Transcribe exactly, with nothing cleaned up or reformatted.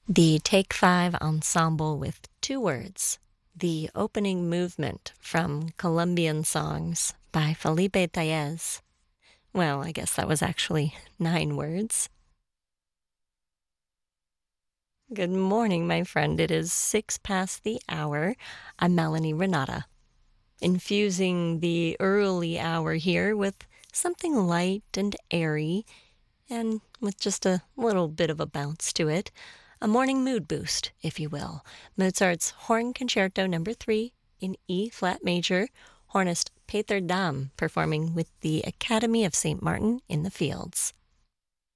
The Take Five Ensemble with Two Words. The opening movement from Colombian Songs by Felipe Tellez. Well, I guess that was actually nine words. Good morning, my friend. It is six past the hour. I'm Melanie Renata, infusing the early hour here with something light and airy, and with just a little bit of a bounce to it. A morning mood boost, if you will. Mozart's Horn Concerto Number three in E-flat major, hornist Peter Dam performing with the Academy of Saint Martin in the Fields.